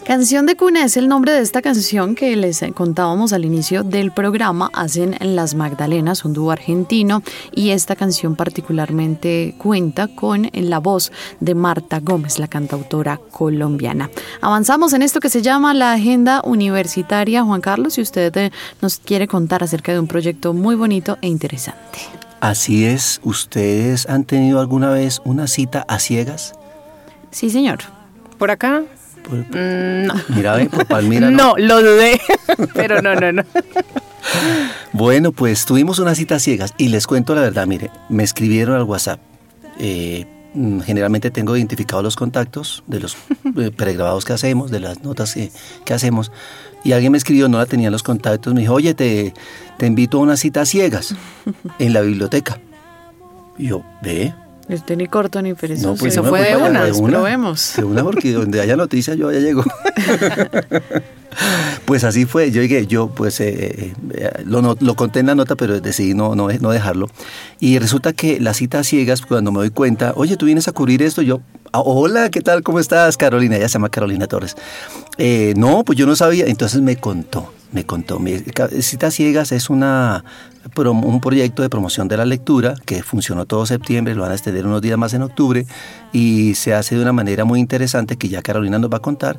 Canción de cuna es el nombre de esta canción que les contábamos al inicio del programa. Hacen Las Magdalenas, un dúo argentino, y esta canción particularmente cuenta con la voz de Marta Gómez, la cantautora colombiana. Avanzamos en esto que se llama la Agenda Universitaria. Juan Carlos, si usted nos quiere contar acerca de un proyecto muy bonito e interesante. Así es. ¿Ustedes han tenido alguna vez una cita a ciegas? Sí, señor. ¿Por acá? No. Mira, por Palmira. No, lo dudé, pero no. Bueno, pues tuvimos una cita a ciegas y les cuento la verdad, mire, me escribieron al WhatsApp. Generalmente tengo identificados los contactos de los pregrabados que hacemos, de las notas que hacemos, y alguien me escribió, no la tenía en los contactos, me dijo, oye, te invito a una cita a ciegas en la biblioteca. Y yo, ¿ve? Este ni corto ni perezoso. No, pues eso fue de una, probemos. De una, porque donde haya noticias yo ya llego. Pues así fue, yo llegué, lo conté en la nota, pero decidí no dejarlo. Y resulta que la cita a ciegas, cuando me doy cuenta, oye, ¿tú vienes a cubrir esto? Yo, hola, ¿qué tal? ¿Cómo estás, Carolina? Ella se llama Carolina Torres. No, pues yo no sabía. Entonces me contó. Cita a ciegas es un proyecto de promoción de la lectura que funcionó todo septiembre, lo van a extender unos días más en octubre, y se hace de una manera muy interesante que ya Carolina nos va a contar,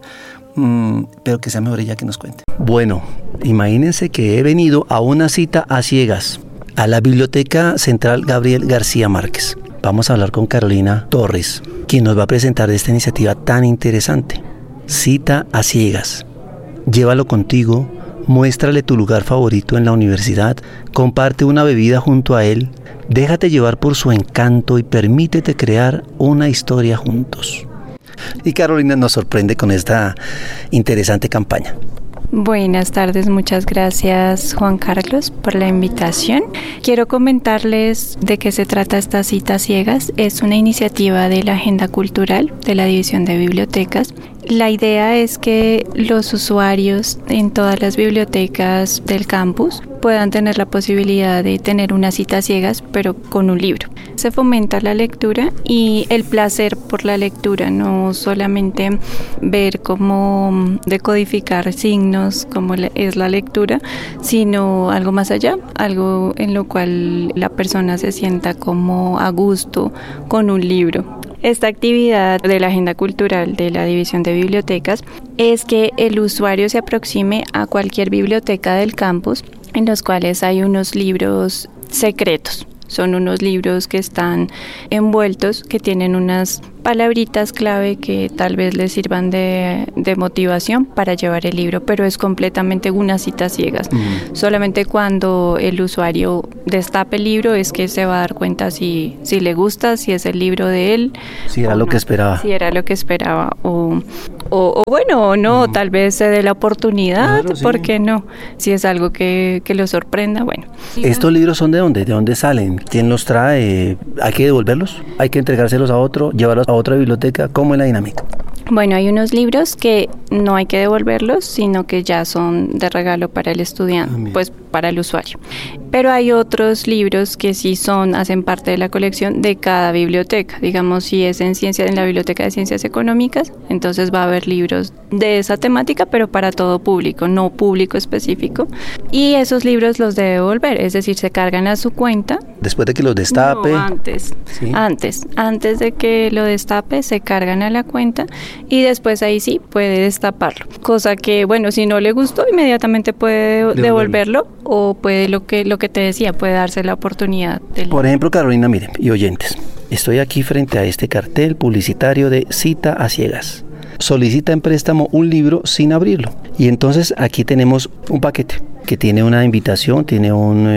pero que sea mejor ella que nos cuente. Bueno, imagínense que he venido a una cita a ciegas a la Biblioteca Central Gabriel García Márquez. Vamos a hablar con Carolina Torres, quien nos va a presentar esta iniciativa tan interesante. Cita a ciegas. Llévalo contigo, muéstrale tu lugar favorito en la universidad, comparte una bebida junto a él, déjate llevar por su encanto y permítete crear una historia juntos. Y Carolina nos sorprende con esta interesante campaña. Buenas tardes, muchas gracias Juan Carlos por la invitación. Quiero comentarles de qué se trata esta cita ciegas. Es una iniciativa de la Agenda Cultural de la División de Bibliotecas. La idea es que los usuarios en todas las bibliotecas del campus puedan tener la posibilidad de tener una cita ciegas, pero con un libro. Se fomenta la lectura y el placer por la lectura, no solamente ver cómo decodificar signos como es la lectura, sino algo más allá, algo en lo cual la persona se sienta como a gusto con un libro. Esta actividad de la Agenda Cultural de la División de Bibliotecas es que el usuario se aproxime a cualquier biblioteca del campus en los cuales hay unos libros secretos. Son unos libros que están envueltos, que tienen unas palabritas clave que tal vez les sirvan de motivación para llevar el libro, pero es completamente una cita ciegas. Solamente cuando el usuario destape el libro es que se va a dar cuenta si le gusta, si es el libro de él. Si era lo que esperaba. Si era lo que esperaba o bueno, o no, tal vez se dé la oportunidad, claro, sí. ¿Por qué no? Si es algo que lo sorprenda, bueno. ¿Estos libros son de dónde? ¿De dónde salen? ¿Quién los trae? ¿Hay que devolverlos? ¿Hay que entregárselos a otro? ¿Llevarlos a otra biblioteca? ¿Cómo es la dinámica? Bueno, hay unos libros que no hay que devolverlos, sino que ya son de regalo para el estudiante, pues para el usuario. Pero hay otros libros que sí hacen parte de la colección de cada biblioteca. Digamos, si es en la Biblioteca de Ciencias Económicas, entonces va a haber libros de esa temática, pero para todo público, no público específico. Y esos libros los debe devolver, es decir, se cargan a su cuenta. Después de que los destape. No, antes. ¿Sí? Antes de que lo destape, se cargan a la cuenta y después ahí sí puede destaparlo. Cosa que, bueno, si no le gustó, inmediatamente puede devolverlo o puede lo que te decía, puede darse la oportunidad. Por ejemplo, Carolina, miren, y oyentes, estoy aquí frente a este cartel publicitario de Cita a Ciegas. Solicita en préstamo un libro sin abrirlo. Y entonces aquí tenemos un paquete que tiene una invitación, tiene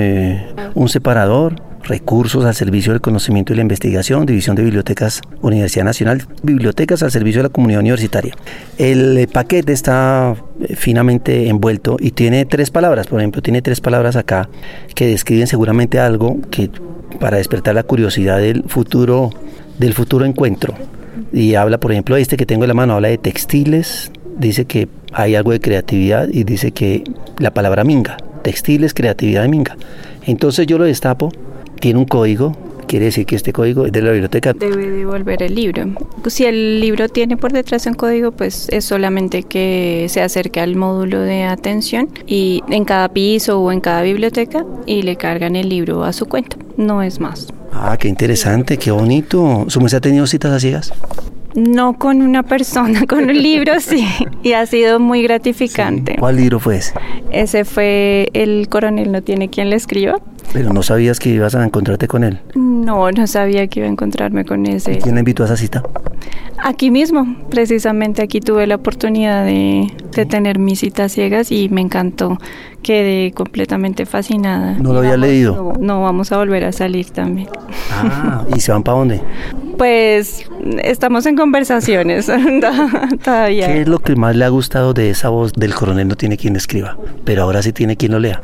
un separador, recursos al servicio del conocimiento y la investigación, División de Bibliotecas, Universidad Nacional, bibliotecas al servicio de la comunidad universitaria. El paquete está finamente envuelto y tiene 3 palabras, por ejemplo, tiene 3 palabras acá que describen seguramente algo que para despertar la curiosidad del futuro encuentro. Y habla, por ejemplo, que tengo en la mano, habla de textiles, dice que hay algo de creatividad y dice que la palabra minga, textiles, creatividad y minga. Entonces yo lo destapo, tiene un código Quiere decir que este código es de la biblioteca. Debe devolver el libro. Si el libro tiene por detrás un código, pues es solamente que se acerque al módulo de atención y en cada piso o en cada biblioteca y le cargan el libro a su cuenta. No es más. Ah, qué interesante, qué bonito. ¿Su merced ha tenido citas a ciegas? No con una persona, con un libro sí, y ha sido muy gratificante. Sí. ¿Cuál libro fue ese? Ese fue El coronel no tiene quien le escriba. ¿Pero no sabías que ibas a encontrarte con él? No sabía que iba a encontrarme con ese. ¿Y quién le invitó a esa cita? Aquí mismo, precisamente aquí tuve la oportunidad de tener mis citas ciegas y me encantó. Quedé completamente fascinada. ¿No lo había leído? No, vamos a volver a salir también. Ah, ¿y se van para dónde? Pues estamos en conversaciones todavía. ¿Qué es lo que más le ha gustado de esa voz del coronel no tiene quien le escriba? Pero ahora sí tiene quien lo lea.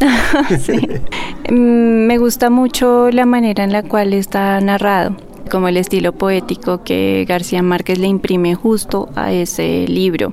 Sí. Me gusta mucho la manera en la cual está narrado, como el estilo poético que García Márquez le imprime justo a ese libro.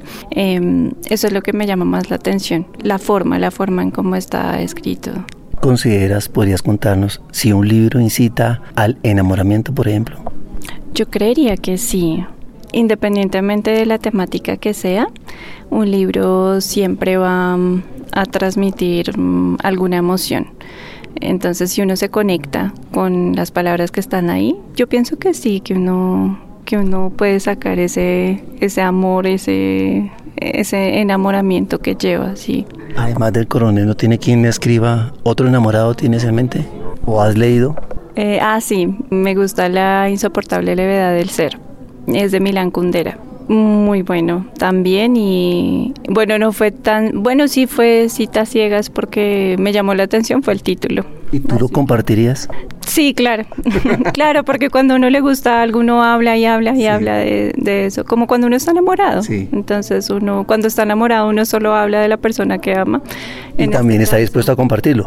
Eso es lo que me llama más la atención, la forma en cómo está escrito. ¿Consideras, podrías contarnos, si un libro incita al enamoramiento, por ejemplo? Yo creería que sí. Independientemente de la temática que sea, un libro siempre va a transmitir alguna emoción. Entonces, si uno se conecta con las palabras que están ahí, yo pienso que sí, que uno puede sacar ese amor, ese enamoramiento que lleva, sí. Además del coronel no tiene quien le escriba, ¿otro enamorado tienes en mente? ¿O has leído? Sí, me gusta La insoportable levedad del ser. Es de Milán Kundera. Muy bueno también y bueno, no fue tan... Bueno, sí fue citas ciegas porque me llamó la atención, fue el título. ¿Y tú lo compartirías? Sí, claro. Claro, porque cuando a uno le gusta algo, uno habla y habla y sí. Habla de eso, como cuando uno está enamorado. Sí. Entonces uno, cuando está enamorado, uno solo habla de la persona que ama. Y también está dispuesto a compartirlo.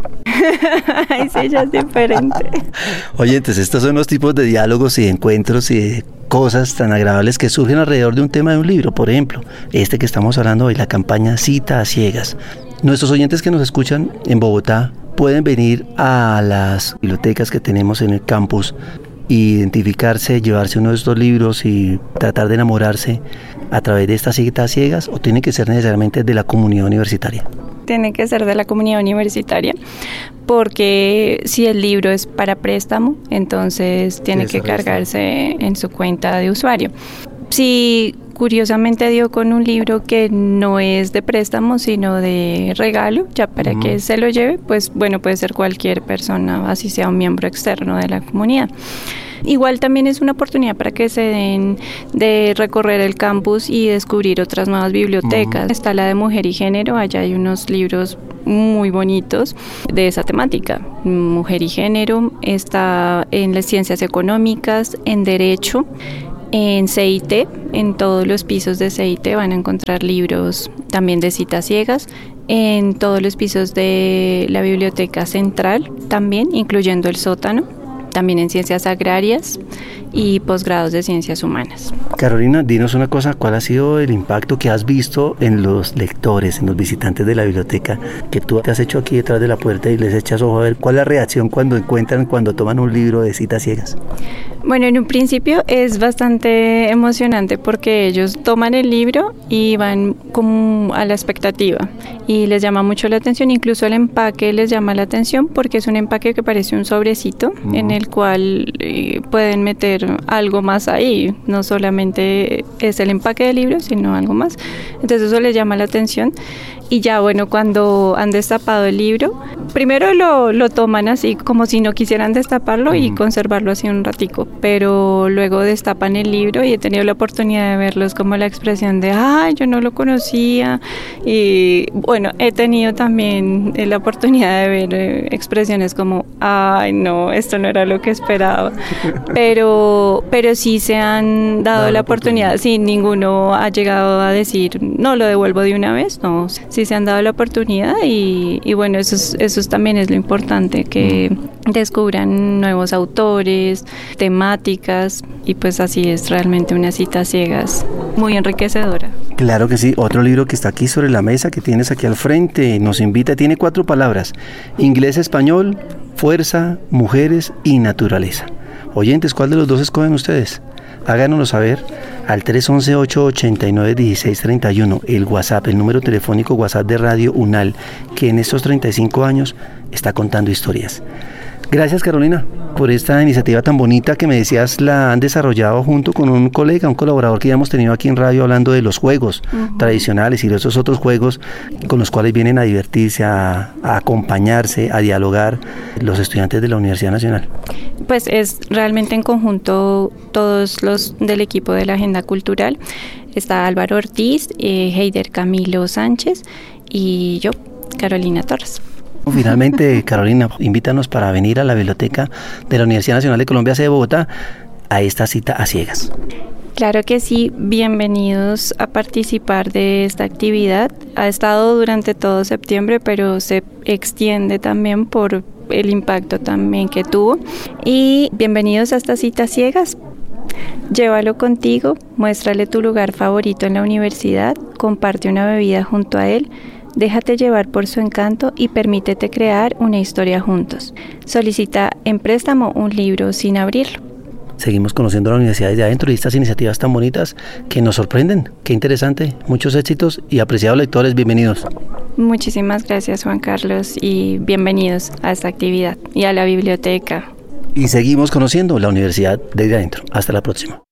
Ay, sí, ya es diferente. Oye, entonces estos son los tipos de diálogos y encuentros y de cosas tan agradables que surgen alrededor de un tema de un libro. Por ejemplo, este que estamos hablando hoy, la campaña Cita a Ciegas. Nuestros oyentes que nos escuchan en Bogotá pueden venir a las bibliotecas que tenemos en el campus, identificarse, llevarse uno de estos libros y tratar de enamorarse a través de estas citas ciegas, o tiene que ser necesariamente de la comunidad universitaria. Tiene que ser de la comunidad universitaria, porque si el libro es para préstamo, entonces tiene que cargarse en su cuenta de usuario. Si curiosamente dio con un libro que no es de préstamo, sino de regalo, ya para que se lo lleve, pues bueno, puede ser cualquier persona, así sea un miembro externo de la comunidad. Igual también es una oportunidad para que se den de recorrer el campus y descubrir otras nuevas bibliotecas. Está la de Mujer y Género, allá hay unos libros muy bonitos de esa temática. Mujer y Género, está en las Ciencias Económicas, en Derecho, en CIT, en todos los pisos de CIT van a encontrar libros también de citas ciegas, en todos los pisos de la Biblioteca Central también, incluyendo el sótano, también en Ciencias Agrarias y posgrados de Ciencias Humanas. Carolina, dinos una cosa, ¿cuál ha sido el impacto que has visto en los lectores, en los visitantes de la biblioteca, que tú te has hecho aquí detrás de la puerta y les echas ojo a ver cuál es la reacción cuando toman un libro de citas ciegas? Bueno, en un principio es bastante emocionante porque ellos toman el libro y van como a la expectativa y les llama mucho la atención, incluso el empaque les llama la atención porque es un empaque que parece un sobrecito en el cual pueden meter algo más ahí, no solamente es el empaque del libro, sino algo más. Entonces eso les llama la atención y ya bueno, cuando han destapado el libro, primero lo toman así como si no quisieran destaparlo y conservarlo así un ratico, pero luego destapan el libro y he tenido la oportunidad de verlos como la expresión de ¡ay, yo no lo conocía! Y bueno, he tenido también la oportunidad de ver expresiones como ¡ay, no, esto no era lo que esperaba! Pero sí se han dado la oportunidad, sí, ninguno ha llegado a decir no, lo devuelvo de una vez, no, sí se han dado la oportunidad y bueno, eso también es lo importante, que descubran nuevos autores, temáticas y pues así es realmente una cita ciegas muy enriquecedora. Claro que sí, otro libro que está aquí sobre la mesa, que tienes aquí al frente, nos invita, tiene 4 palabras, inglés, español, fuerza, mujeres y naturaleza. Oyentes, ¿cuál de los dos escogen ustedes? Háganoslo saber al 311-889-1631, el WhatsApp, el número telefónico WhatsApp de Radio UNAL, que en estos 35 años está contando historias. Gracias, Carolina, por esta iniciativa tan bonita que me decías la han desarrollado junto con un colega, un colaborador que ya hemos tenido aquí en radio hablando de los juegos tradicionales y de esos otros juegos con los cuales vienen a divertirse, a acompañarse, a dialogar los estudiantes de la Universidad Nacional. Pues es realmente en conjunto todos los del equipo de la Agenda Cultural. Está Álvaro Ortiz, Heider Camilo Sánchez y yo, Carolina Torres. Finalmente, Carolina, invítanos para venir a la biblioteca de la Universidad Nacional de Colombia, sede de Bogotá, a esta cita a ciegas. Claro que sí, bienvenidos a participar de esta actividad. Ha estado durante todo septiembre, pero se extiende también por el impacto también que tuvo. Y bienvenidos a esta cita a ciegas. Llévalo contigo, muéstrale tu lugar favorito en la universidad, comparte una bebida junto a él. Déjate llevar por su encanto y permítete crear una historia juntos. Solicita en préstamo un libro sin abrirlo. Seguimos conociendo la universidad desde adentro y estas iniciativas tan bonitas que nos sorprenden. Qué interesante, muchos éxitos y apreciados lectores, bienvenidos. Muchísimas gracias, Juan Carlos, y bienvenidos a esta actividad y a la biblioteca. Y seguimos conociendo la universidad desde adentro. Hasta la próxima.